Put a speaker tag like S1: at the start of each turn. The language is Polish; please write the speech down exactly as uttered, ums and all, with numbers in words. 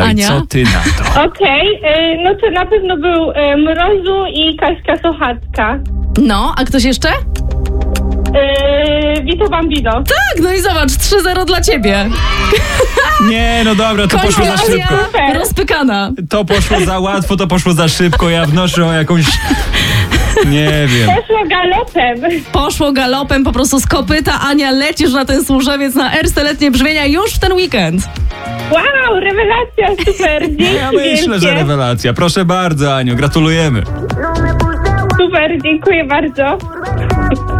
S1: No
S2: Ania?
S1: i co ty na to?
S3: Okej, y, no to na pewno był y, Mrozu i Kaśka Sochacka.
S2: No, a ktoś jeszcze?
S3: Yy, Vito Bambino.
S2: Tak, no i zobacz, trzy zero dla ciebie.
S1: Nie, no dobra, to poszło za
S2: Konkurencja
S1: szybko.
S3: Super.
S2: rozpykana.
S1: To poszło za łatwo, to poszło za szybko. Ja wnoszę o jakąś... Nie wiem.
S3: Poszło galopem.
S2: Poszło galopem po prostu z kopyta. Ania, lecisz na ten służewiec na Erste Letnie Brzmienia już w ten weekend.
S3: Wow, rewelacja, super. Dzięki
S1: Ja myślę,
S3: wielkie.
S1: że rewelacja. Proszę bardzo, Aniu, gratulujemy.
S3: Super, dziękuję bardzo.